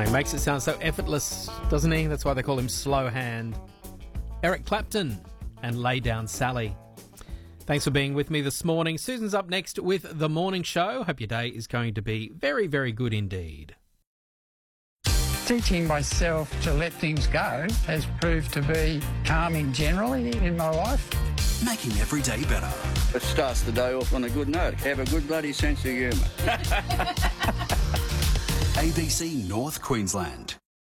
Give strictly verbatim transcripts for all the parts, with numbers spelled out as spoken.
He makes it sound so effortless, doesn't he? That's why they call him Slow Hand. Eric Clapton and Lay Down Sally. Thanks for being with me this morning. Susan's up next with The Morning Show. Hope your day is going to be very, very good indeed. Teaching myself to let things go has proved to be calming generally in my life. Making every day better. It starts the day off on a good note. Have a good bloody sense of humour. A B C North Queensland.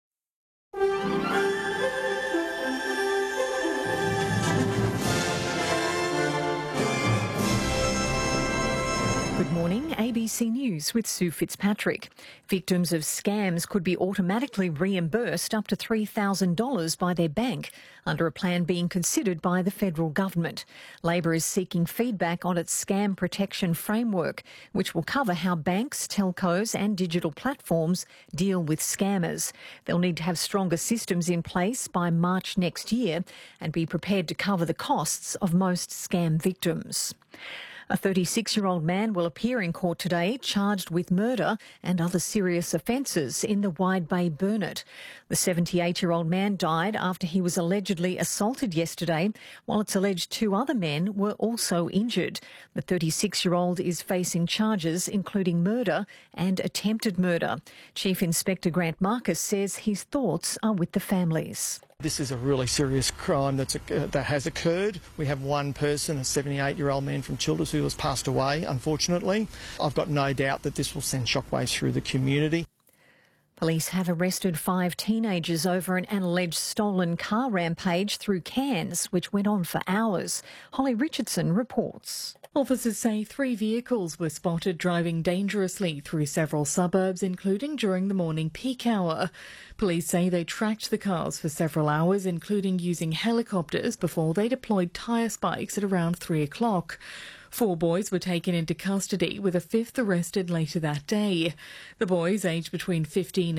Good morning, A B C News with Sue Fitzpatrick. Victims of scams could be automatically reimbursed up to three thousand dollars by their bank under a plan being considered by the federal government. Labor is seeking feedback on its scam protection framework, which will cover how banks, telcos and digital platforms deal with scammers. They'll need to have stronger systems in place by March next year and be prepared to cover the costs of most scam victims. A thirty-six-year-old man will appear in court today charged with murder and other serious offences in the Wide Bay Burnett. The seventy-eight-year-old man died after he was allegedly assaulted yesterday, while it's alleged two other men were also injured. The thirty-six-year-old is facing charges including murder and attempted murder. Chief Inspector Grant Marcus says his thoughts are with the families. This is a really serious crime that's, uh, that has occurred. We have one person, a seventy-eight-year-old man from Childers, who has passed away, unfortunately. I've got no doubt that this will send shockwaves through the community. Police have arrested five teenagers over an alleged stolen car rampage through Cairns, which went on for hours. Holly Richardson reports. Officers say three vehicles were spotted driving dangerously through several suburbs, including during the morning peak hour. Police say they tracked the cars for several hours, including using helicopters, before they deployed tyre spikes at around three o'clock. Four boys were taken into custody, with a fifth arrested later that day. The boys, aged between fifteen